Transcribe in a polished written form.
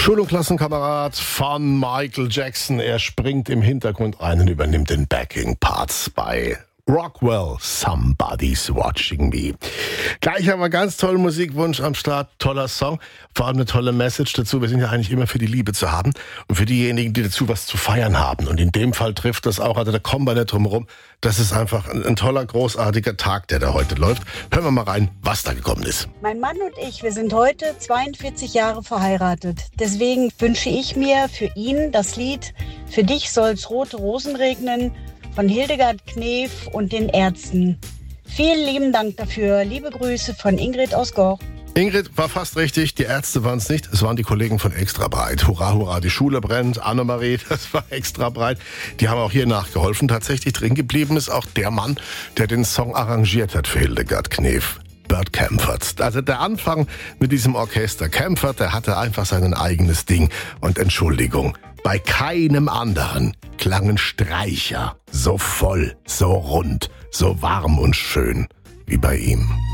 Schul- und Klassenkamerad von Michael Jackson. Er springt im Hintergrund ein und übernimmt den Backing-Parts bei Rockwell, Somebody's Watching Me. Gleich haben wir ganz tollen Musikwunsch am Start, toller Song, vor allem eine tolle Message dazu. Wir sind ja eigentlich immer für die Liebe zu haben und für diejenigen, die dazu was zu feiern haben. Und in dem Fall trifft das auch, also da kommen wir nicht drum rum. Das ist einfach ein toller, großartiger Tag, der da heute läuft. Hören wir mal rein, was da gekommen ist. Mein Mann und ich, wir sind heute 42 Jahre verheiratet. Deswegen wünsche ich mir für ihn das Lied "Für dich soll's rote Rosen regnen" von Hildegard Knef und den Ärzten. Vielen lieben Dank dafür. Liebe Grüße von Ingrid aus Goch. Ingrid war fast richtig, die Ärzte waren es nicht, es waren die Kollegen von Extra Breit. Hurra, hurra, die Schule brennt, Annemarie, das war Extra Breit. Die haben auch hier nachgeholfen. Tatsächlich drin geblieben ist auch der Mann, der den Song arrangiert hat für Hildegard Knef. Bert Kaempfert. Also der Anfang mit diesem Orchester. Kaempfert, der hatte einfach sein eigenes Ding. Und Entschuldigung, bei keinem anderen klangen Streicher so voll, so rund, so warm und schön wie bei ihm.